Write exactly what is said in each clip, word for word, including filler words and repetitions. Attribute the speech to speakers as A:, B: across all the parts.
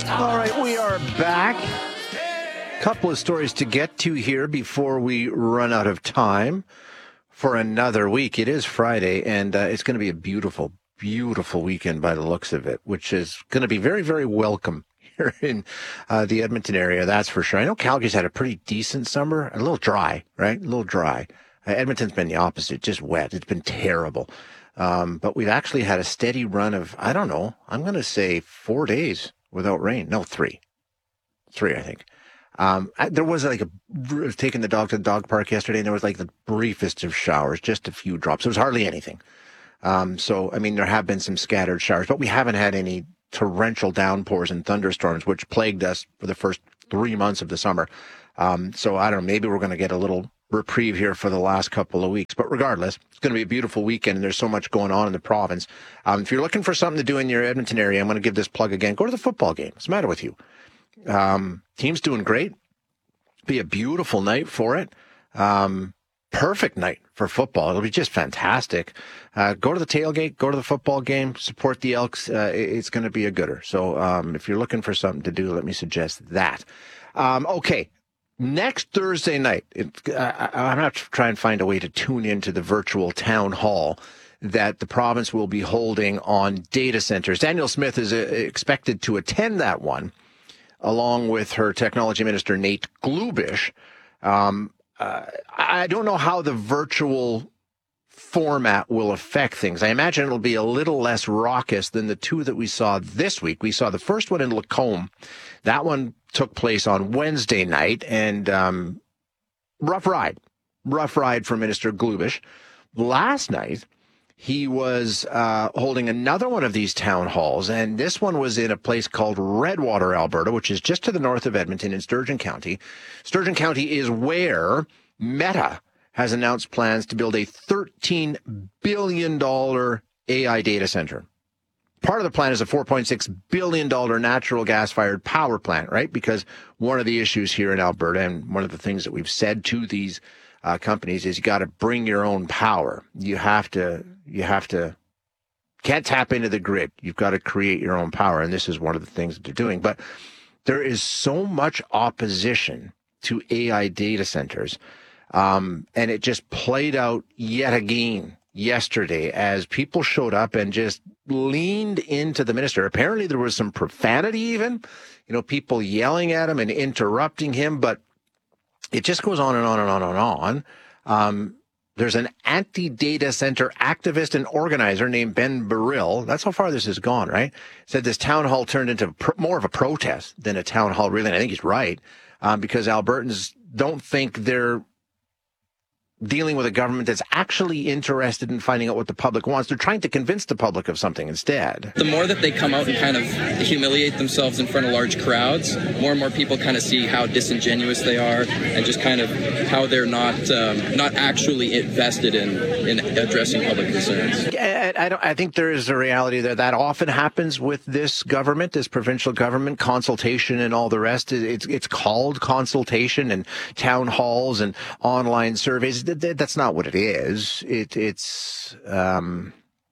A: All right, we are back. Couple of stories to get to here before we run out of time for another week. It is Friday, and uh, it's going to be a beautiful, beautiful weekend by the looks of it, which is going to be very, very welcome here in uh, the Edmonton area, that's for sure. I know Calgary's had a pretty decent summer, a little dry, right? A little dry. Uh, Edmonton's been the opposite, just wet. It's been terrible. Um, but we've actually had a steady run of, I don't know, I'm going to say four days without rain. No, three. Three, I think. Um, I, there was like a, I was taking the dog to the dog park yesterday, and there was like the briefest of showers, just a few drops. It was hardly anything. Um, so, I mean, there have been some scattered showers, but we haven't had any torrential downpours and thunderstorms, which plagued us for the first three months of the summer. Um, so I don't know, maybe we're going to get a little reprieve here for the last couple of weeks. But regardless, it's going to be a beautiful weekend, and there's so much going on in the province. Um, if you're looking for something to do in your Edmonton area, I'm going to give this plug again. Go to the football game. What's the matter with you? Um, team's doing great. Be a beautiful night for it. Um, perfect night for football. It'll be just fantastic. Uh, go to the tailgate, go to the football game, support the Elks. Uh, it's going to be a gooder. So, um, if you're looking for something to do, let me suggest that. Um, okay. Next Thursday night, it, I, I'm going to try and find a way to tune into the virtual town hall that the province will be holding on data centers. Danielle Smith is uh, expected to attend that one, along with her technology minister, Nate Glubish. Um, uh, I don't know how the virtual format will affect things. I imagine it'll be a little less raucous than the two that we saw this week. We saw the first one in Lacombe. That one took place on Wednesday night, and um, rough ride. Rough ride for Minister Glubish. Last night, he was uh, holding another one of these town halls, and this one was in a place called Redwater, Alberta, which is just to the north of Edmonton in Sturgeon County. Sturgeon County is where Meta has announced plans to build a thirteen billion dollars A I data center. Part of the plan is a four point six billion dollars natural gas-fired power plant, right? Because one of the issues here in Alberta, and one of the things that we've said to these Uh, companies, is you got to bring your own power. You have to, you have to, can't tap into the grid. You've got to create your own power. And this is one of the things that they're doing. But there is so much opposition to A I data centers. Um, and it just played out yet again yesterday as people showed up and just leaned into the minister. Apparently there was some profanity even, you know, people yelling at him and interrupting him, but it just goes on and on and on and on. Um, there's an anti-data center activist and organizer named Ben Burrill. That's how far this has gone, right? Said this town hall turned into pr- more of a protest than a town hall, really. And I think he's right, um, because Albertans don't think they're dealing with a government that's actually interested in finding out what the public wants. They're trying to convince the public of something instead.
B: The more that they come out and kind of humiliate themselves in front of large crowds, more and more people kind of see how disingenuous they are and just kind of how they're not um, not actually invested in, in addressing public concerns.
A: I, I, don't, I think there is a reality there that often happens with this government, this provincial government, consultation and all the rest. It's, it's called consultation and town halls and online surveys. That's not what it is. It, it's um,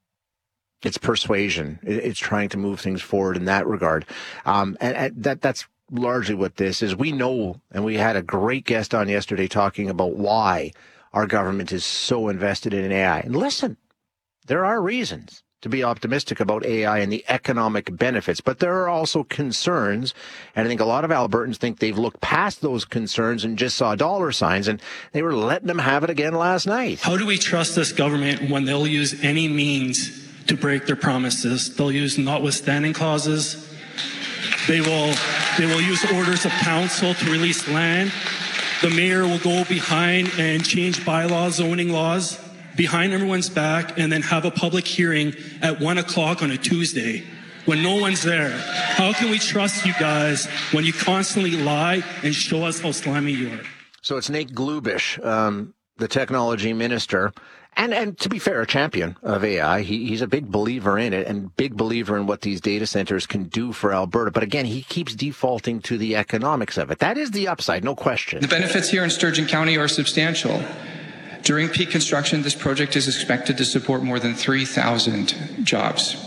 A: it's persuasion. It, it's trying to move things forward in that regard. Um, and, and that that's largely what this is. We know, and we had a great guest on yesterday talking about why our government is so invested in A I. And listen, there are reasons to be optimistic about A I and the economic benefits, but there are also concerns, and I think a lot of Albertans think they've looked past those concerns and just saw dollar signs, and they were letting them have it again last night.
C: How do we trust this government when they'll use any means to break their promises? They'll use notwithstanding clauses. They will, they will use orders of council to release land. The mayor will go behind and change bylaws, zoning laws, behind everyone's back, and then have a public hearing at one o'clock on a Tuesday when no one's there. How can we trust you guys when you constantly lie and show us how slimy you are?
A: So it's Nate Glubish, um, the technology minister, and, and to be fair, a champion of A I. He, he's a big believer in it and big believer in what these data centers can do for Alberta. But again, he keeps defaulting to the economics of it. That is the upside, no question.
D: The benefits here in Sturgeon County are substantial. During peak construction, this project is expected to support more than three thousand jobs.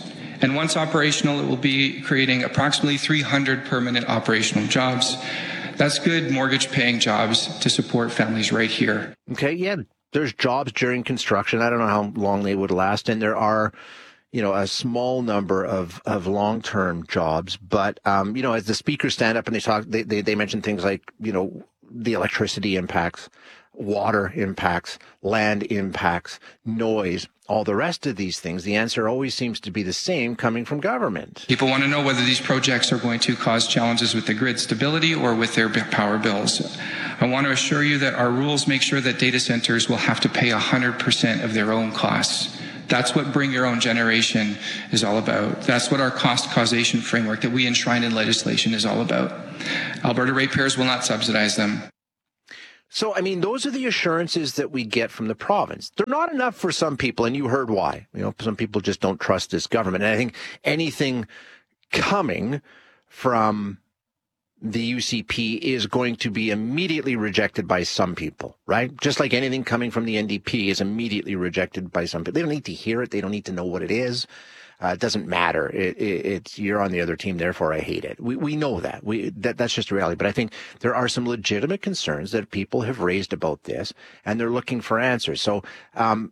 D: And once operational, it will be creating approximately three hundred permanent operational jobs. That's good mortgage-paying jobs to support families right here.
A: Okay, yeah, there's jobs during construction. I don't know how long they would last, and there are, you know, a small number of, of long-term jobs. But, um, you know, as the speakers stand up and they talk, they, they, they mention things like, you know, the electricity impacts, water impacts, land impacts, noise, all the rest of these things. The answer always seems to be the same coming from government.
D: People want to know whether these projects are going to cause challenges with the grid stability or with their power bills. I want to assure you that our rules make sure that data centers will have to pay one hundred percent of their own costs. That's what Bring Your Own Generation is all about. That's what our cost causation framework that we enshrine in legislation is all about. Alberta ratepayers will not subsidize them.
A: So, I mean, those are the assurances that we get from the province. They're not enough for some people, and you heard why. You know, some people just don't trust this government. And I think anything coming from the U C P is going to be immediately rejected by some people, right? Just like anything coming from the N D P is immediately rejected by some people. They don't need to hear it. They don't need to know what it is. Uh, it doesn't matter. It, it, it's you're on the other team, therefore I hate it. We we know that. We that that's just a reality. But I think there are some legitimate concerns that people have raised about this, and they're looking for answers. So um,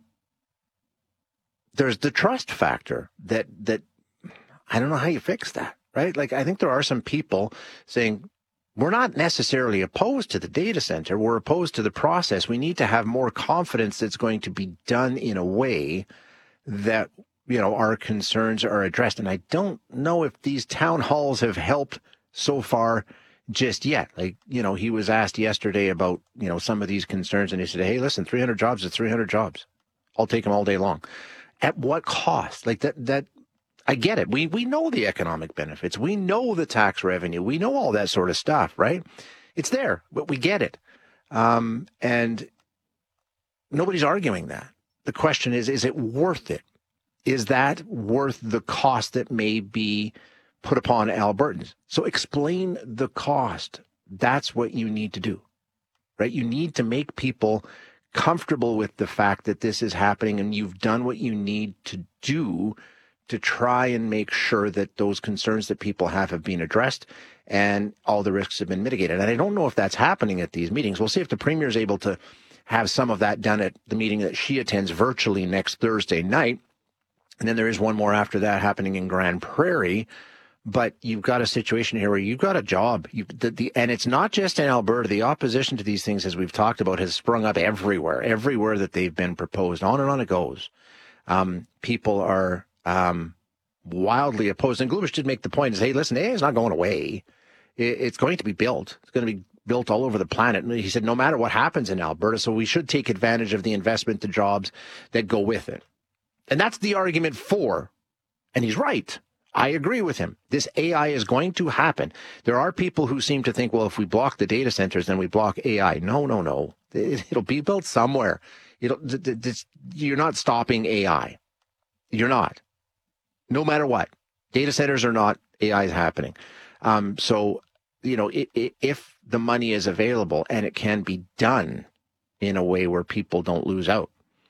A: there's the trust factor that that I don't know how you fix that, right? Like I think there are some people saying we're not necessarily opposed to the data center. We're opposed to the process. We need to have more confidence that it's going to be done in a way that, you know, our concerns are addressed. And I don't know if these town halls have helped so far just yet. Like, you know, he was asked yesterday about, you know, some of these concerns, and he said, hey, listen, three hundred jobs is three hundred jobs. I'll take them all day long. At what cost? Like that, that, I get it. We, we know the economic benefits. We know the tax revenue. We know all that sort of stuff, right? It's there, but we get it. Um, and nobody's arguing that. The question is, is it worth it? Is that worth the cost that may be put upon Albertans? So explain the cost. That's what you need to do, right? You need to make people comfortable with the fact that this is happening, and you've done what you need to do to try and make sure that those concerns that people have have been addressed and all the risks have been mitigated. And I don't know if that's happening at these meetings. We'll see if the Premier is able to have some of that done at the meeting that she attends virtually next Thursday night. And then there is one more after that happening in Grand Prairie. But you've got a situation here where you've got a job. You, the, the, and it's not just in Alberta. The opposition to these things, as we've talked about, has sprung up everywhere, everywhere that they've been proposed. On and on it goes. Um, people are um, wildly opposed. And Glubish did make the point, is, hey, listen, A I is not going away. It, it's going to be built. It's going to be built all over the planet. And he said, no matter what happens in Alberta, so we should take advantage of the investment, the jobs that go with it. And that's the argument for, and he's right. I agree with him. This A I is going to happen. There are people who seem to think, well, if we block the data centers, then we block A I. No, no, no. It, it'll be built somewhere. It'll, this, you're not stopping A I. You're not. No matter what. Data centers or not, A I is happening. Um, so, you know, it, it, if the money is available and it can be done in a way where people don't lose out,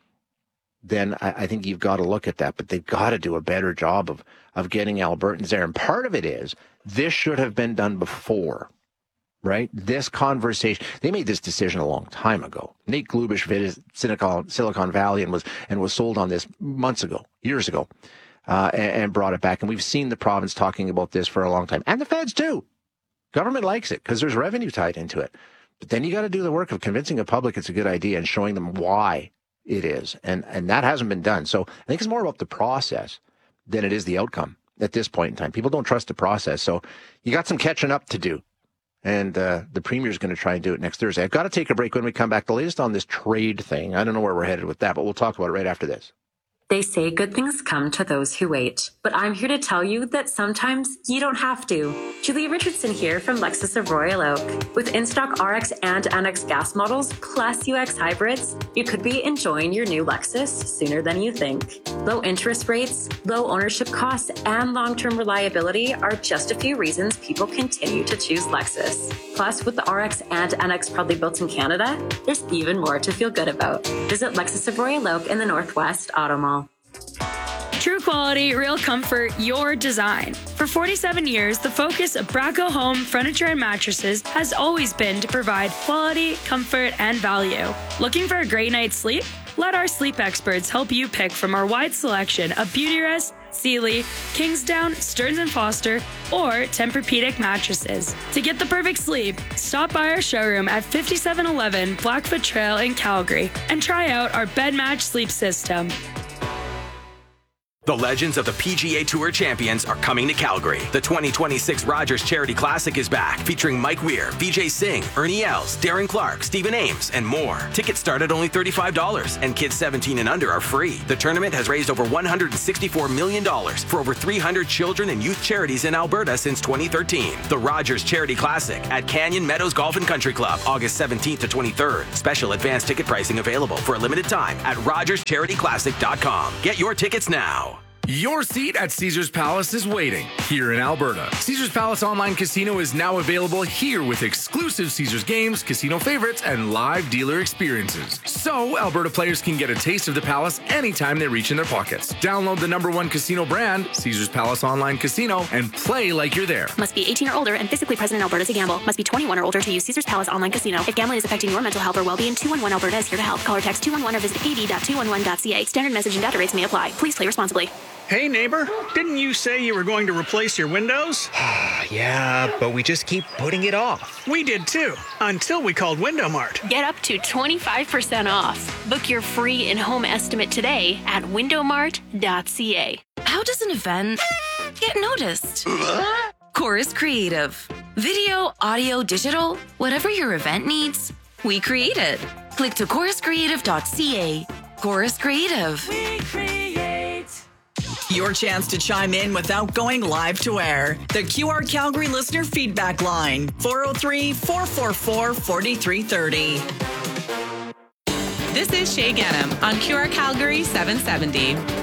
A: then I, I think you've got to look at that. But they've got to do a better job of, of getting Albertans there. And part of it is this should have been done before, right? This conversation, they made this decision a long time ago. Nate Glubish visited Silicon, Silicon Valley and was and was sold on this months ago, years ago, uh, and, and brought it back. And we've seen the province talking about this for a long time. And the feds too. Government likes it because there's revenue tied into it. But then you got to do the work of convincing the public it's a good idea and showing them why it is. And and that hasn't been done. So I think it's more about the process than it is the outcome at this point in time. People don't trust the process. So you got some catching up to do. And uh, the Premier is going to try and do it next Thursday. I've got to take a break when we come back. The latest on this trade thing. I don't know where we're headed with that, but we'll talk about it right after this.
E: They say good things come to those who wait, but I'm here to tell you that sometimes you don't have to. Julia Richardson here from Lexus of Royal Oak. With in-stock R X and N X gas models plus U X hybrids, you could be enjoying your new Lexus sooner than you think. Low interest rates, low ownership costs, and long-term reliability are just a few reasons people continue to choose Lexus. Plus, with the R X and N X proudly built in Canada, there's even more to feel good about. Visit Lexus of Royal Oak in the Northwest Auto Mall.
F: True quality, real comfort, your design. For forty-seven years, the focus of Braco Home Furniture and Mattresses has always been to provide quality, comfort, and value. Looking for a great night's sleep? Let our sleep experts help you pick from our wide selection of Beautyrest, Sealy, Kingsdown, Stearns and Foster, or Tempur-Pedic mattresses. To get the perfect sleep, stop by our showroom at fifty-seven eleven Blackfoot Trail in Calgary and try out our bed match sleep system.
G: The legends of the P G A Tour champions are coming to Calgary. The twenty twenty-six Rogers Charity Classic is back, featuring Mike Weir, Vijay Singh, Ernie Els, Darren Clark, Stephen Ames, and more. Tickets start at only thirty-five dollars, and kids seventeen and under are free. The tournament has raised over one hundred sixty-four million dollars for over three hundred children and youth charities in Alberta since twenty thirteen. The Rogers Charity Classic at Canyon Meadows Golf and Country Club, August seventeenth to twenty-third. Special advance ticket pricing available for a limited time at rogers charity classic dot com. Get your tickets now.
H: Your seat at Caesars Palace is waiting here in Alberta. Caesars Palace Online Casino is now available here with exclusive Caesars games, casino favorites, and live dealer experiences. So Alberta players can get a taste of the Palace anytime they reach in their pockets. Download the number one casino brand, Caesars Palace Online Casino, and play like you're there.
I: Must be eighteen or older and physically present in Alberta to gamble. Must be twenty-one or older to use Caesars Palace Online Casino. If gambling is affecting your mental health or well-being, two one one Alberta is here to help. Call or text two one one or visit a d dot two one one dot c a. Standard message and data rates may apply. Please play responsibly.
J: Hey neighbor, didn't you say you were going to replace your windows?
K: Yeah, but we just keep putting it off.
J: We did too, until we called Window Mart.
I: Get up to twenty-five percent off. Book your free in-home estimate today at window mart dot c a.
L: How does an event get noticed? Chorus Creative. Video, audio, digital, whatever your event needs, we create it. Click to chorus creative dot c a. Chorus Creative.
M: We create. Your chance to chime in without going live to air. The Q R Calgary Listener Feedback Line, four oh three, four four four, four three three oh.
N: This is Shay Gannam on Q R Calgary seven seventy.